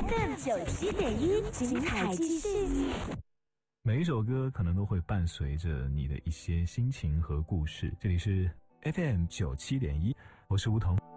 FM97.1，精彩继续。 每一首歌可能都会伴随着你的一些心情和故事。这里是 FM97.1，我是梧桐。